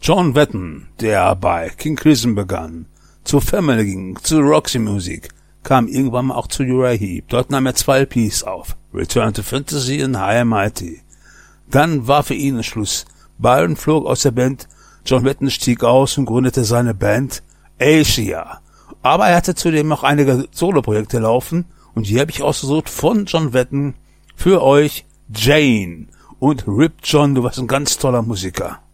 John Wetton, der bei King Crimson begann, zu Family ging, zu Roxy Music, kam irgendwann mal auch zu Uriah Heep. Dort nahm er 2 LPs auf, Return to Fantasy und High and Mighty. Dann war für ihn Schluss. Byron flog aus der Band, John Wetton stieg aus und gründete seine Band Asia. Aber er hatte zudem noch einige Soloprojekte laufen und hier habe ich ausgesucht von John Wetton für euch Jane. Und Rip John, du warst ein ganz toller Musiker.